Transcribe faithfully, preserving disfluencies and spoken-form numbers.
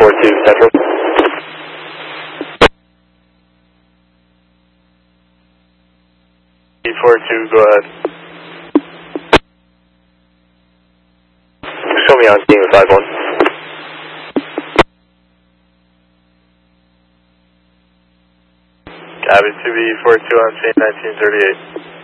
four two Central. B four two, go ahead. Show me on team with five one. Cabin two B four two on scene nineteen thirty-eight.